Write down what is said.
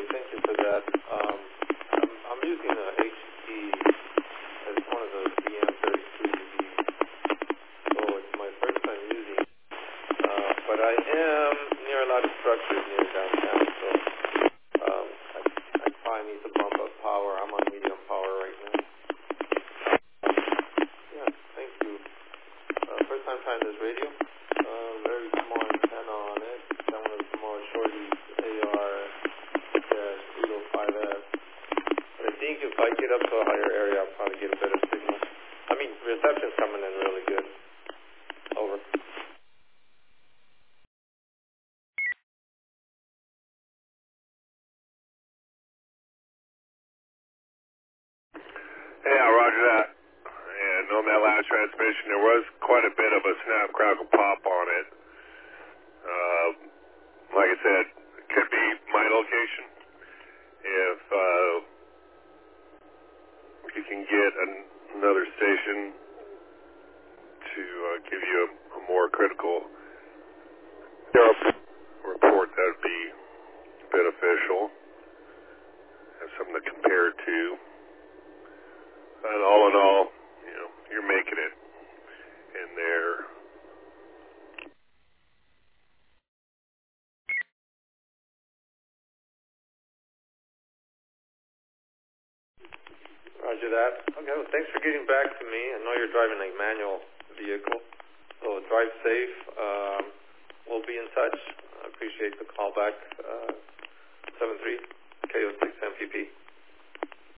thank you for that. I'm using a HT as one of the BM32DVs, so it's my first time using it. But I am near a lot of structures near downtown, so I probably need to bump up power. I'm on medium power right now. Yeah, thank you. First time trying this radio. Very small antenna on it. Got one of the small shorties, AR-305S. But I think if I get up to a higher area, I'll probably get a better signal. I mean, reception's coming in really good. Over. Yeah, roger that. And on that last transmission, there was quite a bit of a snap, crackle, pop on it. Like I said, it could be my location. If you can get another station to give you a more critical report, that would be beneficial. Have something to compare to. And all in all, you know, you're making it in there. Roger that. Okay, well, thanks for getting back to me. I know you're driving a manual vehicle, so drive safe. We'll be in touch. I appreciate the call back. 73 KO6 MPP.